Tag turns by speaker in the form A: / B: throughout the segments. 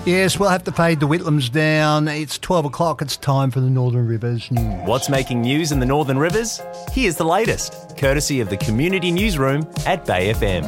A: Yes, we'll have to fade the Whitlams down. It's 12 o'clock. It's time for the Northern Rivers News.
B: What's making news in the Northern Rivers? Here's the latest, courtesy of the Community Newsroom at Bay FM.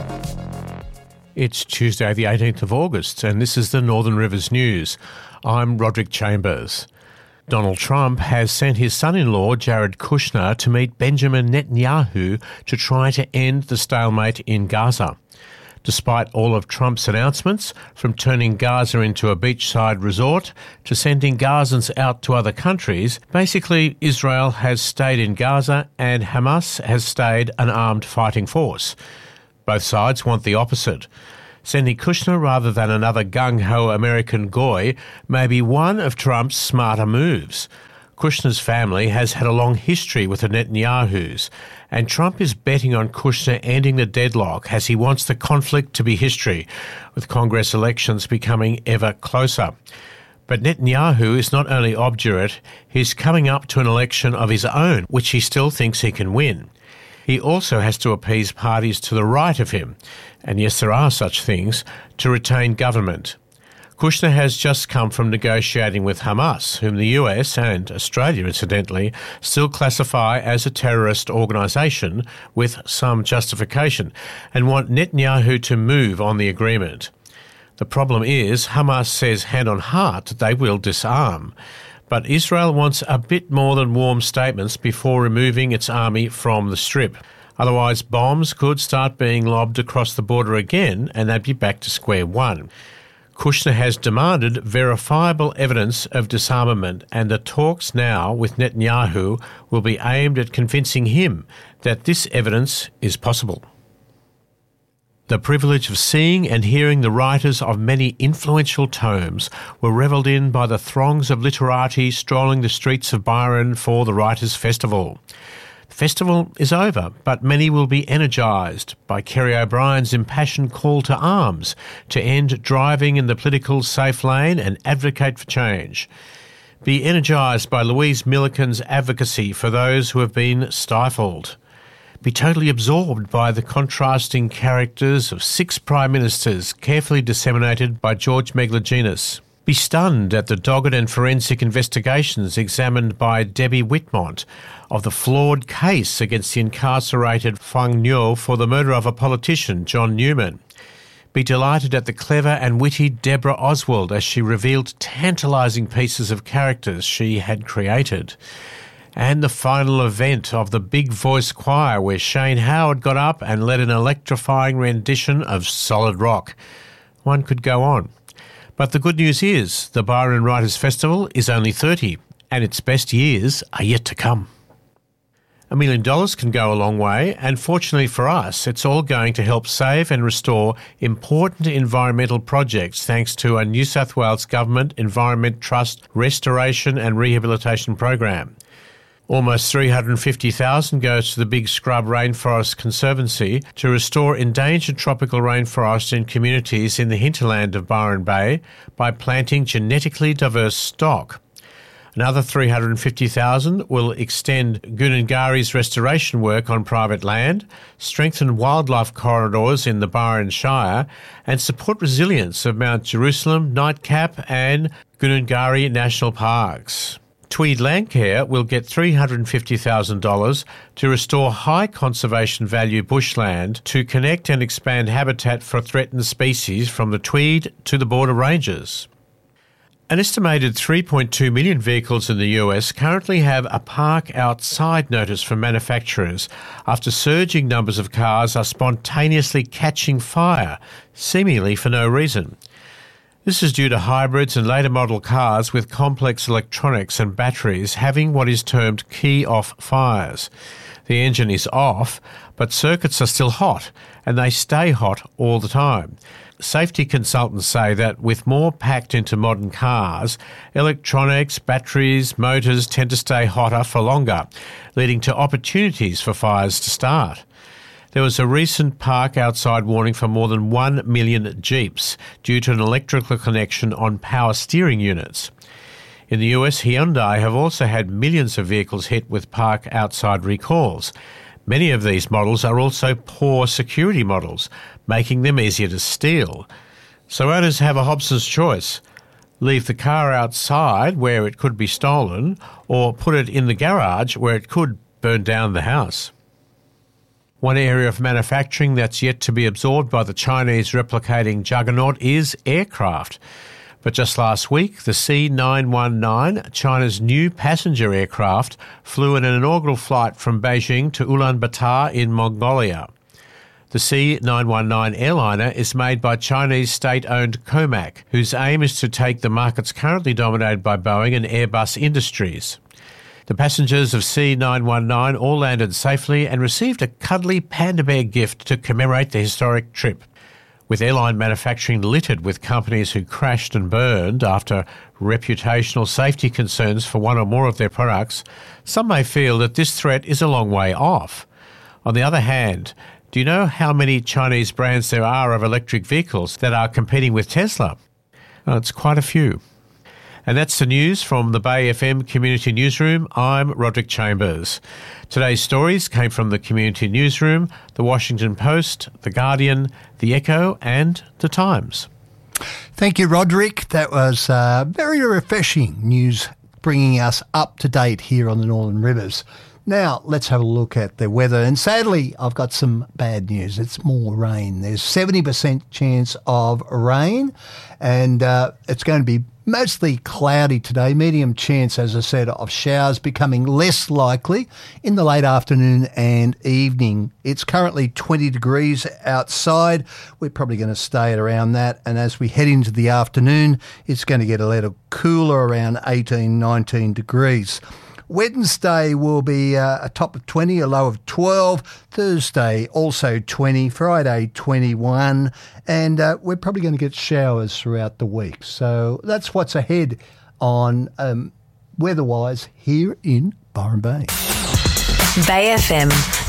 C: It's Tuesday the 18th of August and this is the Northern Rivers News. I'm Roderick Chambers. Donald Trump has sent his son-in-law Jared Kushner to meet Benjamin Netanyahu to try to end the stalemate in Gaza. Despite all of Trump's announcements, from turning Gaza into a beachside resort to sending Gazans out to other countries, basically Israel has stayed in Gaza and Hamas has stayed an armed fighting force. Both sides want the opposite. Sending Kushner rather than another gung-ho American goy may be one of Trump's smarter moves. Kushner's family has had a long history with the Netanyahus, and Trump is betting on Kushner ending the deadlock as he wants the conflict to be history, with Congress elections becoming ever closer. But Netanyahu is not only obdurate, he's coming up to an election of his own, which he still thinks he can win. He also has to appease parties to the right of him, and yes, there are such things, to retain government. Kushner has just come from negotiating with Hamas, whom the US and Australia, incidentally, still classify as a terrorist organisation with some justification, and want Netanyahu to move on the agreement. The problem is Hamas says hand on heart that they will disarm. But Israel wants a bit more than warm statements before removing its army from the Strip. Otherwise, bombs could start being lobbed across the border again and they'd be back to square one. Kushner has demanded verifiable evidence of disarmament, and the talks now with Netanyahu will be aimed at convincing him that this evidence is possible. The privilege of seeing and hearing the writers of many influential tomes were revelled in by the throngs of literati strolling the streets of Byron for the Writers' Festival. The festival is over, but many will be energised by Kerry O'Brien's impassioned call to arms to end driving in the political safe lane and advocate for change. Be energised by Louise Milliken's advocacy for those who have been stifled. Be totally absorbed by the contrasting characters of 6 prime ministers carefully disseminated by George Megalogenis. Be stunned at the dogged and forensic investigations examined by Debbie Whitmont of the flawed case against the incarcerated Fang Nyo for the murder of a politician, John Newman. Be delighted at the clever and witty Deborah Oswald as she revealed tantalising pieces of characters she had created. And the final event of the Big Voice Choir, where Shane Howard got up and led an electrifying rendition of Solid Rock. One could go on. But the good news is the Byron Writers' Festival is only 30, and its best years are yet to come. $1 million can go a long way, and fortunately for us, it's all going to help save and restore important environmental projects thanks to a New South Wales Government Environment Trust Restoration and Rehabilitation Program. Almost $350,000 goes to the Big Scrub Rainforest Conservancy to restore endangered tropical rainforest in communities in the hinterland of Byron Bay by planting genetically diverse stock. Another $350,000 will extend Goonungari's restoration work on private land, strengthen wildlife corridors in the Byron Shire, and support resilience of Mount Jerusalem, Nightcap and Goonungari National Parks. Tweed Landcare will get $350,000 to restore high conservation value bushland to connect and expand habitat for threatened species from the Tweed to the border ranges. An estimated 3.2 million vehicles in the US currently have a park outside notice from manufacturers after surging numbers of cars are spontaneously catching fire, seemingly for no reason. This is due to hybrids and later model cars with complex electronics and batteries having what is termed key-off fires. The engine is off, but circuits are still hot, and they stay hot all the time. Safety consultants say that with more packed into modern cars, electronics, batteries, motors tend to stay hotter for longer, leading to opportunities for fires to start. There was a recent park outside warning for more than 1 million Jeeps due to an electrical connection on power steering units. In the US, Hyundai have also had millions of vehicles hit with park outside recalls. Many of these models are also poor security models, making them easier to steal. So owners have a Hobson's choice. leave the car outside where it could be stolen, or put it in the garage where it could burn down the house. One area of manufacturing that's yet to be absorbed by the Chinese replicating juggernaut is aircraft. But just last week, the C919, China's new passenger aircraft, flew in an inaugural flight from Beijing to Ulaanbaatar in Mongolia. The C919 airliner is made by Chinese state-owned Comac, whose aim is to take the markets currently dominated by Boeing and Airbus Industries. The passengers of C919 all landed safely and received a cuddly panda bear gift to commemorate the historic trip. With airline manufacturing littered with companies who crashed and burned after reputational safety concerns for one or more of their products, some may feel that this threat is a long way off. On the other hand, do you know how many Chinese brands there are of electric vehicles that are competing with Tesla? Well, it's quite a few. And that's the news from the Bay FM Community Newsroom. I'm Roderick Chambers. Today's stories came from the Community Newsroom, the Washington Post, the Guardian, the Echo and the Times.
A: Thank you, Roderick. That was very refreshing news, bringing us up to date here on the Northern Rivers. Now, let's have a look at the weather. And sadly, I've got some bad news. It's more rain. There's 70% chance of rain, and it's going to be mostly cloudy today. Medium chance, as I said, of showers becoming less likely in the late afternoon and evening. It's currently 20 degrees outside. We're probably going to stay at around that. And as we head into the afternoon, it's going to get a little cooler, around 18, 19 degrees. Wednesday will be a top of 20, a low of 12. Thursday also 20. Friday 21. And we're probably going to get showers throughout the week. So that's what's ahead on weather-wise here in Byron Bay.
D: Bay FM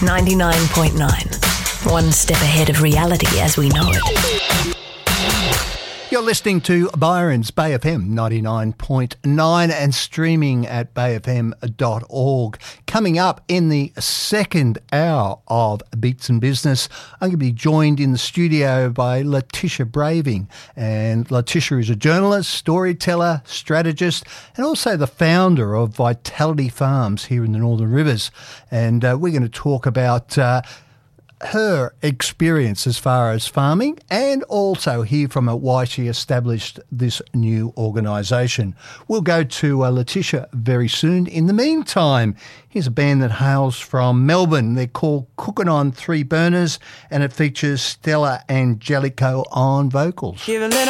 D: 99.9. One step ahead of reality as we know it.
A: You're listening to Byron's Bay FM 99.9 and streaming at bayfm.org. Coming up in the second hour of Beats and Business, I'm going to be joined in the studio by Letitia Braving. And Letitia is a journalist, storyteller, strategist, and also the founder of Vitality Farms here in the Northern Rivers. And we're going to talk about her experience as far as farming, and also hear from her why she established this new organisation. We'll go to Letitia very soon. In the meantime, here's a band that hails from Melbourne. They're called Cooking on Three Burners, and it features Stella Angelico on vocals.